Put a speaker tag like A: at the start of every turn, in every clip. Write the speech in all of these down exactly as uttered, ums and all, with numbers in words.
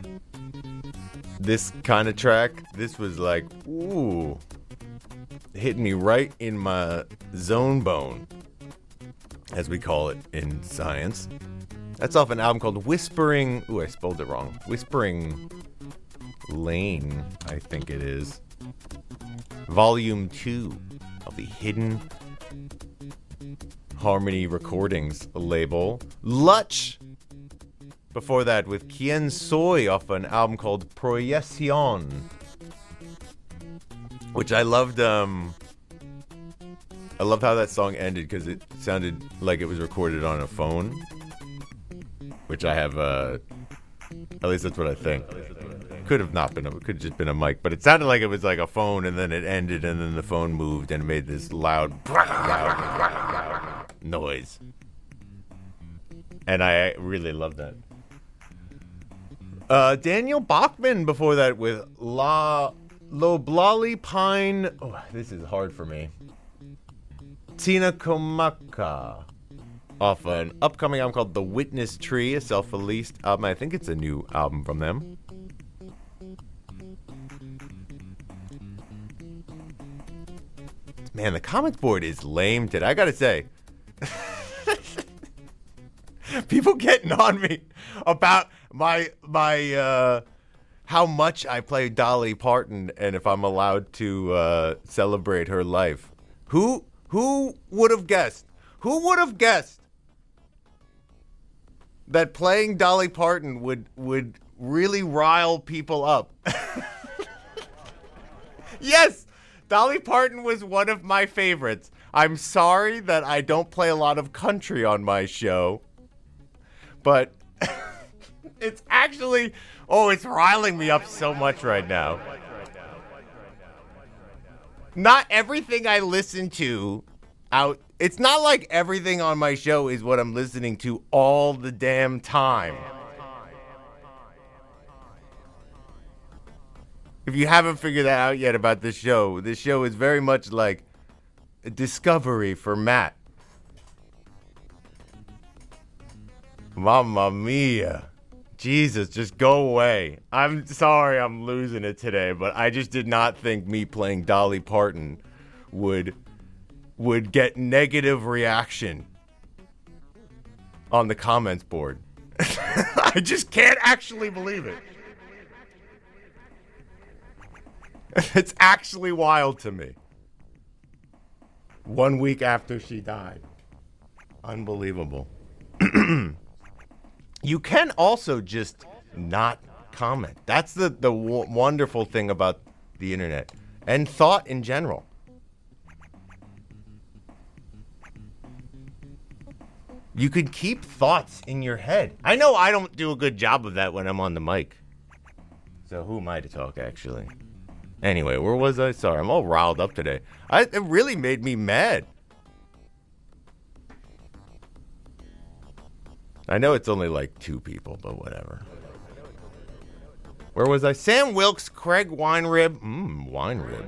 A: this kind of track, this was like, ooh, hitting me right in my zone bone, as we call it in science. That's off an album called Whispering, ooh, I spelled it wrong. Whispering Lane, I think it is. Volume two of the Hidden Harmony Recordings label. Lutch, before that, with Kien Soy off an album called Proyección, which I loved. Um, I loved how that song ended because it sounded like it was recorded on a phone, which I have. Uh, at least that's what I think. Could have not been. A, could have just been a mic, but it sounded like it was like a phone, and then it ended, and then the phone moved and made this loud, loud noise. And I really love that. Uh, Daniel Bachman before that with La Loblolly Pine. Oh, this is hard for me. Tina Komaka off an upcoming album called The Witness Tree, a self-released album. I think it's a new album from them. Man, the comments board is lame today. I gotta say. People getting on me about my my uh, how much I play Dolly Parton and if I'm allowed to uh, celebrate her life. Who who would have guessed? Who would have guessed that playing Dolly Parton would would really rile people up? Yes, Dolly Parton was one of my favorites. I'm sorry that I don't play a lot of country on my show. But it's actually, oh, it's riling me up so much right now. Not everything I listen to out, it's not like everything on my show is what I'm listening to all the damn time. If you haven't figured that out yet about this show, this show is very much like a discovery for Matt. Mamma mia. Jesus, just go away. I'm sorry I'm losing it today, but I just did not think me playing Dolly Parton would would get negative reaction on the comments board. I just can't actually believe it. It's actually wild to me. One week after she died. Unbelievable. You can also just not comment. That's the, the w- wonderful thing about the internet and thought in general. You could keep thoughts in your head. I know I don't do a good job of that when I'm on the mic. So who am I to talk, actually? Anyway, where was I? Sorry, I'm all riled up today. I, it really made me mad. I know it's only like two people, but whatever. Where was I? Sam Wilkes, Craig Weinrib. Mmm, Weinrib.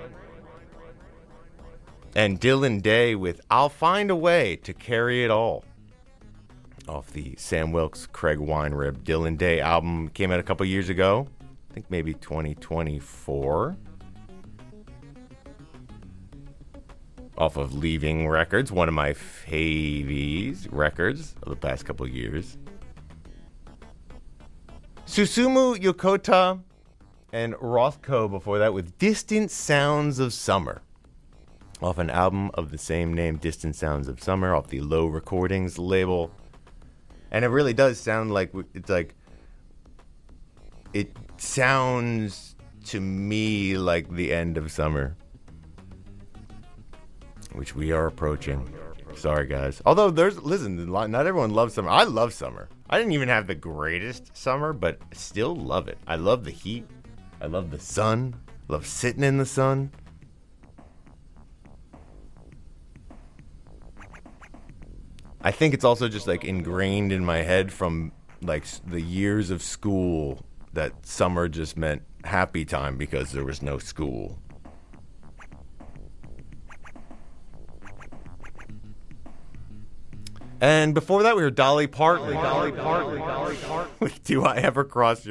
A: And Dylan Day with I'll Find a Way to Carry It All. Off the Sam Wilkes, Craig Weinrib, Dylan Day album. Came out a couple years ago. I think maybe twenty twenty-four. Off of Leaving Records, one of my favies records of the past couple years. Susumu Yokota and Rothko before that with Distant Sounds of Summer. Off an album of the same name, Distant Sounds of Summer, off the Low Recordings label. And it really does sound like, it's like, it sounds to me like the end of summer, which we are approaching. Sorry, guys. Although there's, listen, not everyone loves summer. I love summer. I didn't even have the greatest summer, but still love it. I love the heat. I love the sun. I love sitting in the sun. I think it's also just like ingrained in my head from like the years of school that summer just meant happy time because there was no school. And before that, we were Dolly Parton. Dolly Parton. Dolly Parton. With Do I Ever Cross Your